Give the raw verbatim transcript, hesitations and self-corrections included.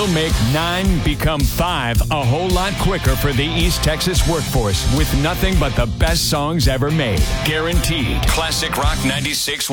We'll make nine become five a whole lot quicker for the East Texas workforce with nothing but the best songs ever made. Guaranteed. Classic Rock ninety-six.